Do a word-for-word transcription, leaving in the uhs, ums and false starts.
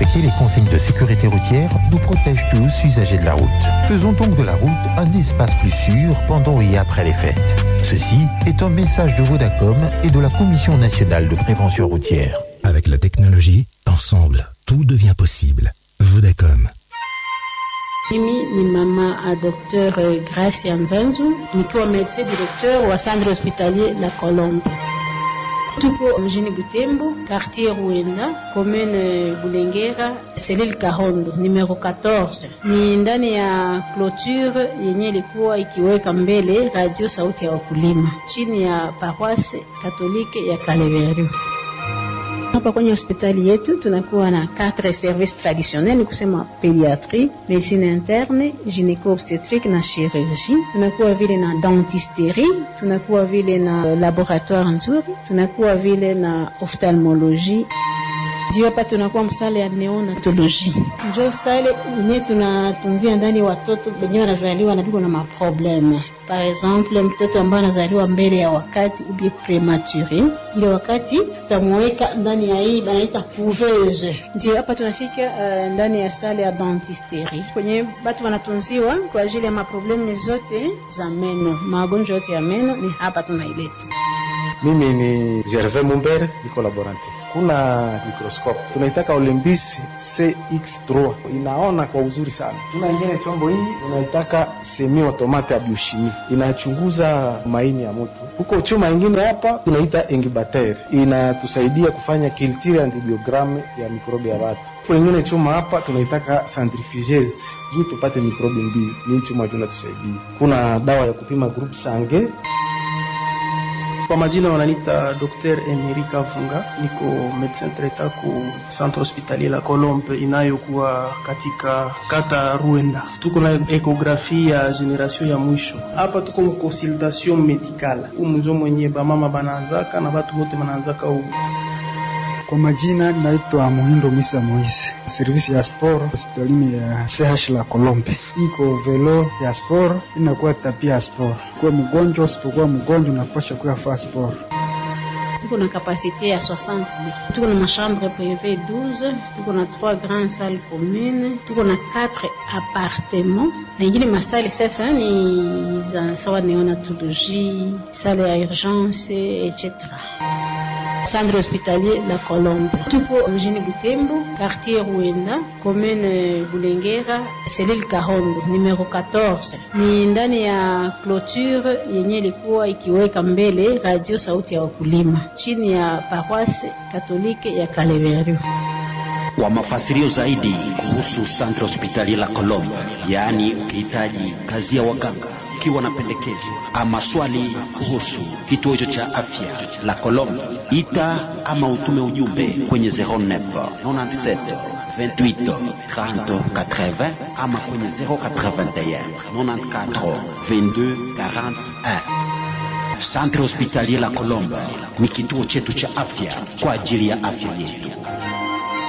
respecter les consignes de sécurité routière nous protège tous, usagers de la route. Faisons donc de la route un espace plus sûr pendant et après les fêtes. Ceci est un message de Vodacom et de la Commission nationale de prévention routière. Avec la technologie, ensemble, tout devient possible. Vodacom. Mimi ni mama a Docteur Gracia Nzanzu, nikiwa médecin directeur wa centre hospitalier La Colombe. Tuko mjini Butembo, quartier Ruenda, commune Bulengera, cellule Kahondo, numero quatorze. Ni ndani ya clôture yenye ilikuwa ikiweka mbele radio sauti ya wakulima, chini ya paroisse katolike ya Kaleveru. Hapa kwenye hospitali yetu tunakuwa na quatre services traditionnels, ni kusema pédiatrie, médecine interne, gynéco-obstétrique na chirurgie. Tunakuwa vile na dentisterie, tunakuwa vile na laboratoire nzuri, tunakuwa vile na ophtalmologie. Juu hapa tunakuwa msale ya neonatologie. Njo sale ine tunatunzia ndani watoto wenye wanazaliwa na biko na maprobleme. Par exemple, mtoto ambaye anazaliwa mbele ya wakati ou bien prématuré, ile wakati tutamweka ndani ya hii banaita couveuse. Ndio hapa tunafika uh, ndani ya sale ya dentisterie kwenye watu wanatunziwa kwa ajili ya maprobleme zote za meno, magonjwa yote ya meno ni hapa tunaileta. Mimi ni Gervais Mumbere, niko laborante. Kuna microscope tunaitaka Olympus C X three, inaona kwa uzuri sana. Tuna ingine chombo hii tunaitaka semi automate ya biochimie, inachunguza maini ya mtu. Huko chuma ingine hapa tunaita incubator, inatusaidia kufanya culture antibiogram ya mikrobi ya watu. Huko ingine chuma hapa tunaitaka centrifugeuse, juu tupate mikrobi mbili. Ni chuma tunatusaidia. Kuna dawa ya kupima group sange. Kwa majina wananiita Docteur Emerika Funga, niko médecin traitant ku centre hospitalier La Colombe inayokuwa katika kata Ruenda. Tuko na ekografi ya generation ya mwisho. Hapa tuko mu consultation medicale. Umunjo mwenye ba mama banaanzaka na watu wote banaanzaka u. Kwa majina naitwa Muhindo Misa Moise. Servisi ya sport hospitalini ya C H La Colombe. Iko velo ya sport, inakuwa tapia ya sport. Kwa mgonjwa, usipokuwa mgonjwa unapaswa kuwa fast sport. Tuko na capacité ya soixante lits. Tuko na chambre privée douze, tuko na trois grandes salles communes, tuko na quatre appartements. Na ingine masali sasa ni za sawa neonatologie, salle ya urgence, et cetera. Centre hospitalier La Colombe. Tuko mjini Butembo, quartier Ruenda, commune Bulengera, cellule Kahondo, numero quatorze. Ni ndani ya clôture yenye ilikuwa ikiweka mbele radio sauti ya wakulima, chini ya paroisse katolike ya Kaleveru. Kwa mafasirio zaidi kuhusu Centre Hospitalier La Colombe, yaani ukihitaji kazi ya waganga, ukiwa na pendekezo ama swali kuhusu kituo hicho cha afya La Colombe, ita ama utume ujumbe kwenye zero neuf neuf sept vingt-huit trente quatre-vingts ama kwenye zero eight one ninety-quatre vingt-deux quarante-et un. Centre Hospitalier La Colombe ni kituo chetu cha afya kwa ajili ya afya yetu.